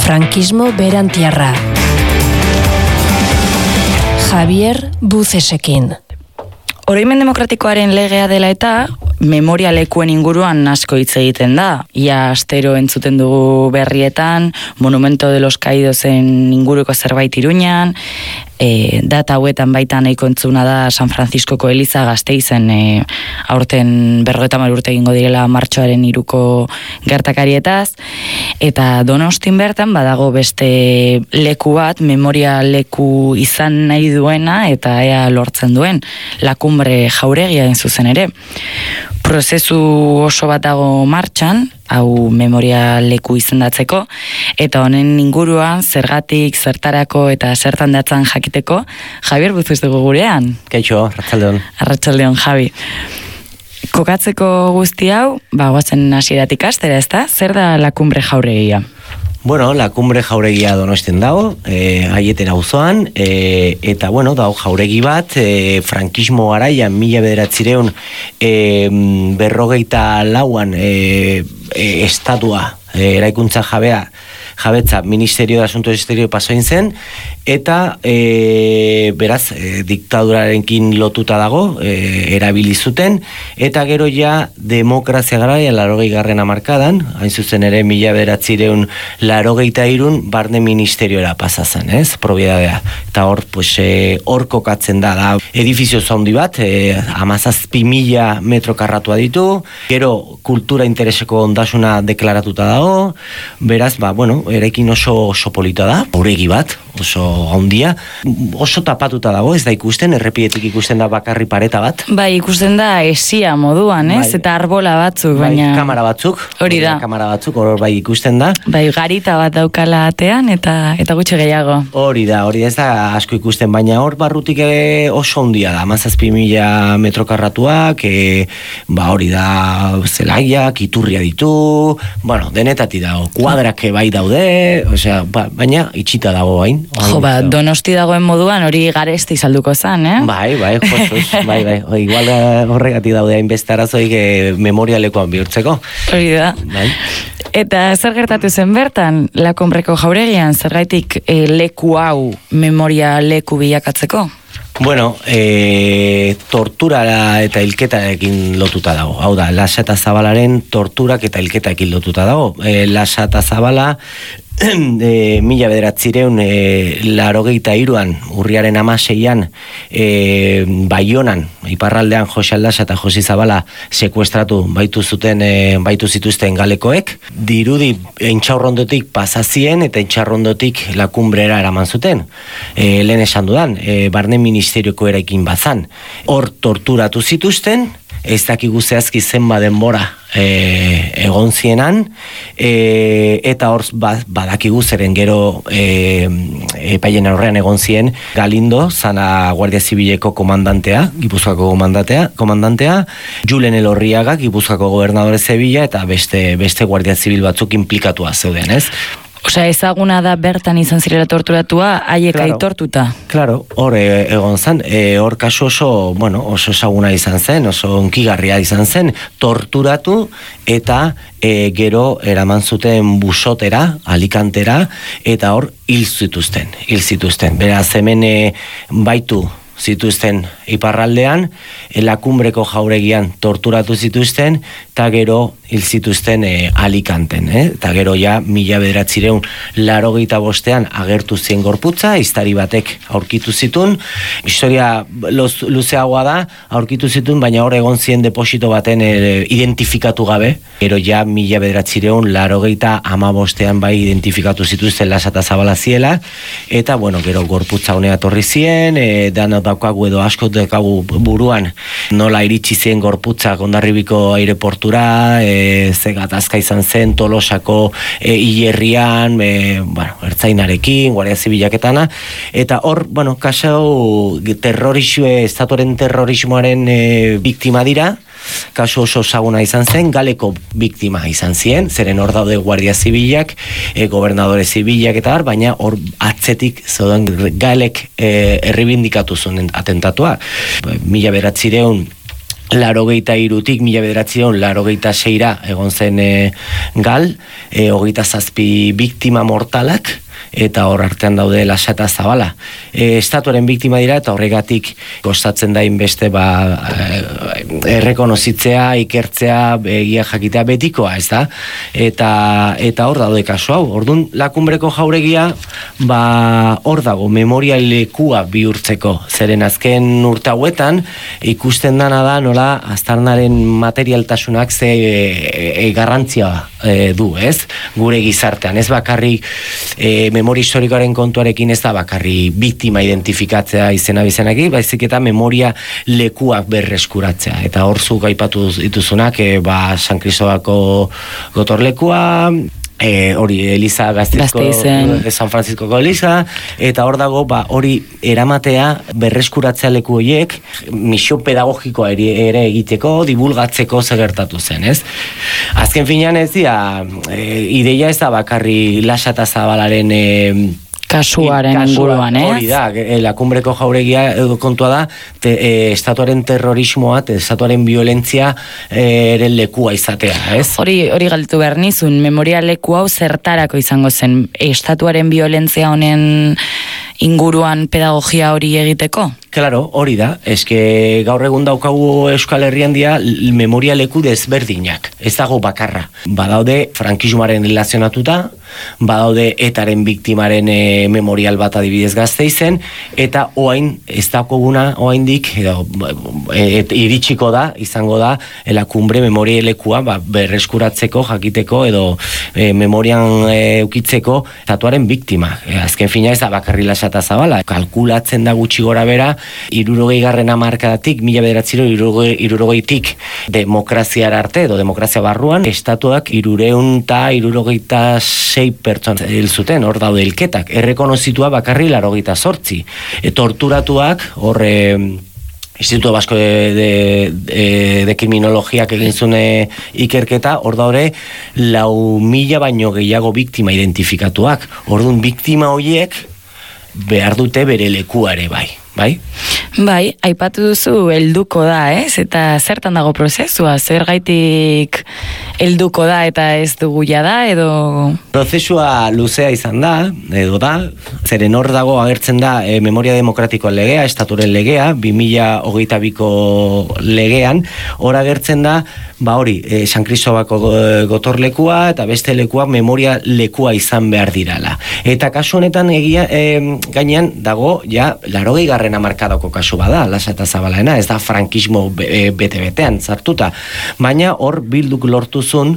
Frankismo berantiarra. Javier Bucesekin. Oroimen demokratikoaren legea dela eta memoria lekuen inguruan asko hitz egiten da. Ia astero entzuten dugu berrietan, Monumento de los Caídosen inguruko zerbait Iruñan, data hauetan baita nahiko entzuna da San Franciscoko Eliza Gasteizen aurten 50 urte egingo direla martxoaren 3ko gertakarietaz, eta Donostin bertan badago beste leku bat, memoria leku izan nahi duena eta ea lortzen duen, La Cumbre Jauregia in zuzen ere. Prozesu oso bat dago martxan, hau memoria leku izendatzeko, eta honen inguruan zergatik, zertarako eta zertan datzan jakiteko, Javier Buzuz dugu gurean. Kaixo, arratsaldeon. Arratsaldeon, Javi. Kokatzeko guzti hau, guazen hasieratik hastera, ezta? Zer da La Cumbre Jauregia? Bueno, La Cumbre Jauregia Donostian dago, Aietera auzoan, eta dago jauregi bat, frankismo garaian 1954an estatua, eraikuntza jabetza Ministerio de Asuntos Exteriores pasoin zen, eta beraz, diktadurarekin lotuta dago, erabili zuten, eta gero ja demokrazia garaian 80. hamarkadan, hain zuzen ere 1983 barne ministeriora pasa zen, ez, propiedadea. Eta hor, hor kokatzen da edifizio zaundi bat, 17.000 metro karratua ditu, gero kultura intereseko ondasuna deklaratuta dago, beraz, eraikin oso polita da, aurregi bat, oso handia, oso tapatuta dago, ez da ikusten, errepietik ikusten da bakarri pareta bat. Bai, ikusten da esia moduan, ez? Eta arbola batzuk, baina... Kamara batzuk. Hori da. Kamara batzuk, hor bai ikusten da. Bai, garita bat daukala atean, eta gutxe gehiago. Hori da, ez da asko ikusten, baina hor barrutik oso handia da, 17.000 metro karratuak, hori da, zelaiak, iturria ditu, denetati dago, kuadrak bai daude, baina itxita dago bain. Donosti dagoen moduan hori garesti salduko zan, eh? Bai, josuz, bai. Igual horregatik daude hainbeste arazoik memorialekoan bihurtzeko. Hori da. Bai. Eta zer gertatu zen bertan, La Cumbreko jauregian, zergaitik leku hau memoria leku bilakatzeko? Torturara eta hilketarekin lotuta dago. Hau da, Lasa eta Zabalaren torturak eta hilketarekin lotuta dago. Lasa eta Zabala 1983an urriaren 16an Baionan, iparraldean Jose Aldasa eta Josi Zabala sekuestratu baitu zituzten galekoek. Dirudi Intxaurrondotik pasazien eta Intxaurrondotik La Cumbrera eraman zuten. Lehen esan dudan, barne ministerioko eraikin bazan. Hor torturatu zituzten, ez dakigu zehazki zenba denbora egon zienan, eta hor badakigu zeren gero epaien aurrean egon zien Galindo, zana Guardia Zibileko komandantea, Gipuzkoako komandantea, Julen Elorriaga, Gipuzkoako gobernadore Zebila, eta beste Guardia Zibil batzuk inplikatua zeuden, ez? Ezaguna da bertan izan zirela torturatua, haiek aitortuta. Claro, hor egon zen, hor kasu oso ezaguna izan zen, oso onkigarria izan zen, torturatu eta gero eraman zuten Busotera, Alicantera, eta hor hil zituzten. Beraz, hemen baitu zituzten iparraldean, La Cumbreko jauregian torturatu zituzten, eta gero hil zituzten Alicanten, eta gero ja 1985an agertu zien gorputza, iztari batek aurkitu zituen, historia luzeagoa da, aurkitu zituen, baina hor egon zien deposito baten identifikatu gabe, gero ja 1985an bai identifikatu zituzten Lasa eta Zabala ziela, eta gero gorputza honea torri zien, dana daukagu edo asko daukagu buruan, nola iritsi zien gorputzak Hondarribiko aireportura, ze gatazka izan zen Tolosako hilerrian, ertzainarekin, Guardia Zibilaketana, eta hor, kasu estatuaren terrorismoaren biktima dira, kasu oso ezaguna izan zen, Galeko biktima izan zien, zeren hor daude Guardia Zibilak, gobernadore Zibilak eta baina hor atzetik zeuden Galek erribindikatu zuen atentatua. 1983 83tik 1986 egon zen gal, 27 biktima mortalak, eta hor artean daude Lasa eta Zabala. Estatuaren biktima dira eta horregatik kostatzen da inbeste errekonozitzea, ikertzea, egia jakitea betikoa, ez da? Eta hor daude kasu hau. Orduan, Lakunbreko jauregia, hor dago, memorialekua bihurtzeko. Zeren azken urte hauetan, ikusten dana da, nola, aztarnaren materialtasunak ze garrantzia du, ez? Gure gizartean, ez bakarrik memoria historikoaren kontuarekin ez da bakarri biktima identifikatzea izena bizenaki, baizik eta memoria lekuak berreskuratzea. Eta hor zuk aipatu dituzunak, San Kristobako gotorlekua, hori Eliza Gasteizen, San Franciscoko Eliza, eta hor dago hori eramatea berreskuratzea leku horiek misio pedagogikoa ere egiteko, divulgatzeko gertatu zen, ez? Azken finean ez dira, ideia ez da bakarri Lasa eta Zabalaren kasuaren inguruan, ez? Hori da, Lakunbreko jauregia kontua da, estatuaren terrorismoa, estatuaren violentzia eren lekua izatea, ez? Hori galdetu behar nizun, memoria leku hau zertarako izango zen, estatuaren violentzia honen inguruan pedagogia hori egiteko? Claro, hori da, eske gaur egun daukagu Euskal Herrian dira memoria leku desberdinak, ez dago bakarra. Badaude frankismoaren relazionatuta, badaude etaren biktimaren memorial bat adibidez Gasteizen, eta oain ez dakoguna oaindik iritsiko da, izango da, Lakunbre memoria lekua berreskuratzeko, jakiteko edo memorian eukitzeko estatuaren biktima. Azken fina ez da bakarri Lasa eta Zabala, kalkulatzen da gutxi gora bera, 60. hamarkadatik 1960tik demokraziara arte edo demokrazia barruan estatuak 376 pertsona hil zuten, hor daude hilketak, errekonozitua bakarri 88, torturatuak hor Instituto Vasco de Kriminologiak egin zune ikerketa, hor daude 4.000 baino gehiago biktima identifikatuak. Orduan biktima horiek behar dute bere lekuare bai. Bai, aipatu duzu helduko da, ez? Eta zertan dago prozesua? Zergaitik helduko da eta ez dugu jada, edo? Prozesua luzea izan da, edo da, zeren hor dago agertzen da memoria demokratikoa legea, estaturen legea, 2022ko legean, hor agertzen da, hori, San Kristobako gotorlekua eta beste lekua memoria lekua izan behar dirala. Eta kasu honetan gainean dago, 80. hamarkadako kasu bada, Lasa eta Zabalaena, ez da frankismo bete-betean sartuta. Baina hor bilduk lortuzun,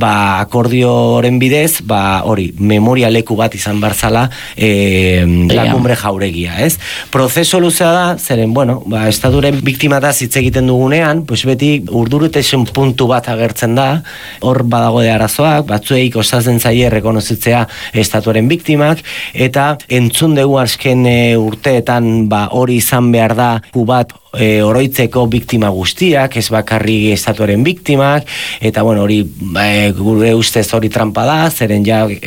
akordioren bidez, hori, memoria leku bat izan barzala Lakunbre jauregia, ez? Prozeso luzea da, zeren, estaturen biktima da hitz egiten dugunean, beti urduritasun puntu bat agertzen da, hor badago de arazoak, batzueik osatzen zaie rekonozitzea estatuaren biktimak, eta entzun dugu azken urteetan hori izan behar da bat oroitzeko biktima guztiak, ez bakarri estatuaren biktimak, eta hori gure ustez hori trampa da, zeren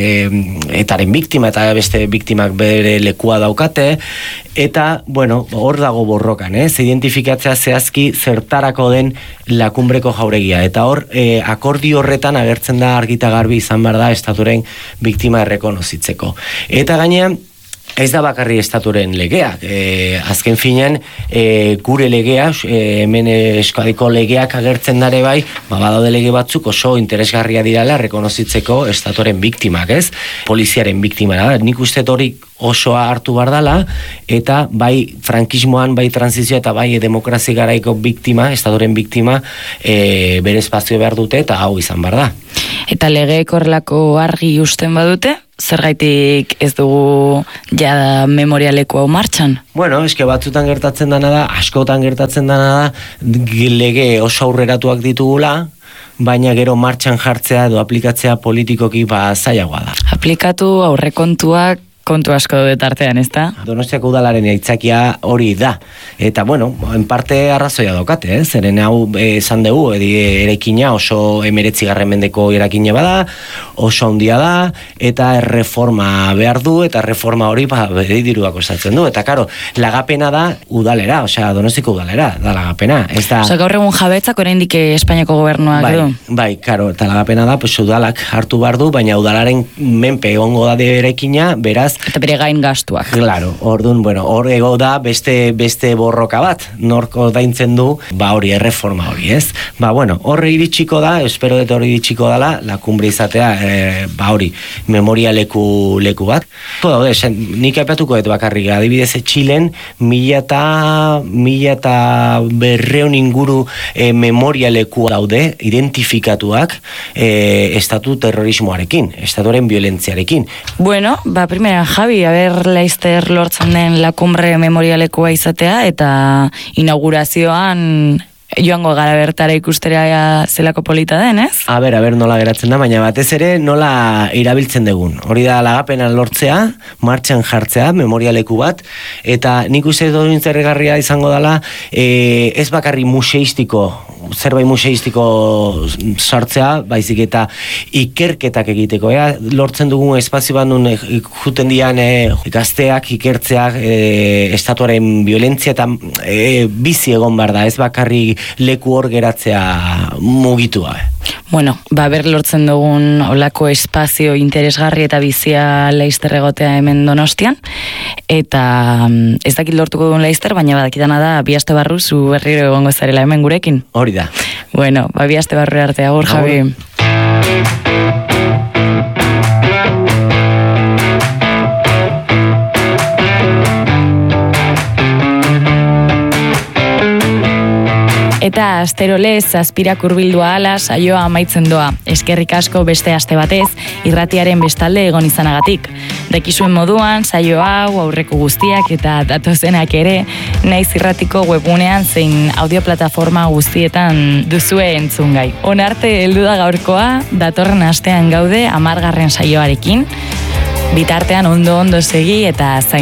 etaren biktima eta beste biktimak bere lekua daukate, eta hor dago borrokan, identifikatzea zehazki zertarako den Lakunbreko jauregia, eta hor akordio horretan agertzen da argita garbi izan behar da estatuaren biktima errekonozitzeko. Eta gainean, ez da bakarri estaturen legeak, azken finean gure legea, hemen Euskadiko legeak agertzen dare bai, badaude lege batzuk oso interesgarria dirala rekonozitzeko estaturen biktimak, ez? Poliziaren biktima, nik uste hori osoa hartu bardala, eta bai frankismoan, bai transizioa eta bai demokrazi garaiko biktima, estaturen biktima, bere espazio behar dute eta hau izan behar da. Eta legeek horrelako argi usten badute? Zergaitik ez dugu jada memorialeko hau martxan? Eske batzutan gertatzen dana da, askotan gertatzen dana da, lege oso aurreratuak ditugula, baina gero martxan jartzea edo aplikatzea politikoki zailagoa da. Aplikatu aurrekontuak kontu asko daude tartean, ezta? Donostiako udalaren aitzakia hori da. Eta, bueno, en parte arrazoia daukate, zeren hau esan dugu, eraikina oso 19. mendeko eraikina bada, oso handia da, eta erreforma behar du, eta reforma hori dirua kostatzen du. Eta, karo, lagapena da udalera, osea, Donostiko udalera, da lagapena. Osea, gaur egun jabetzak oraindik Espainiako gobernuak du. Bai, karo, eta lagapena da, pues udalak hartu behar du, baina udalaren menpe egongo da eraikina, beraz, eta bere gain gastuak. Claro, orduan, bueno, hor ego da beste borroka bat, norko daintzen du, hori, erreforma hori, ez? Bueno, horre iritsiko da, espero dut hori iritsiko dala, la cumbre izatea, hori, memoria leku bat. Daude, nik aipatuko dut bakarrik, adibidez, Txilen, 1.200 inguru memoria leku daude, identifikatuak, estatu terrorismoarekin, estatuaren violentziarekin. Bueno, primera, Javi, a ver, Leicester lortzen den la cumbre memorialekoa izatea, eta inaugurazioan joango gara bertara ikustera zelako polita den, ez? A ber, nola geratzen da, baina batez ere nola irabiltzen dugun. Hori da lagapena lortzea, martxan jartzea, memorialeku bat, eta nik uste dut zerregarria izango dela, ez bakarri museistiko, zerbait museistiko sartzea, baizik eta ikerketak egiteko, lortzen dugun espazio bat nun juten dian gazteak, ikertzeak, estatuaren violentzia eta bizi egon behar da, ez bakarri leku hor geratzea mugitua. Bueno, ber lortzen dugun olako espazio interesgarri eta bizia Leicester egotea hemen Donostian, eta ez dakit lortuko dugun Leicester, baina badakitana da, 2 aste barru zu berriro egongo zarela hemen gurekin. Hori da. Bueno, 2 aste barru arte, agur, Javi. Eta asterolez azpirak urbildua ala saioa amaitzen doa. Eskerrik asko beste aste batez, irratiaren bestalde egon izanagatik. Dakizuen moduan, saio hau, aurreko guztiak eta datozenak ere, naiz irratiko webgunean zein audioplataforma guztietan duzue entzungai. Onarte heldu da gaurkoa, datorren astean gaude 10. saioarekin. Bitartean ondo segi eta zain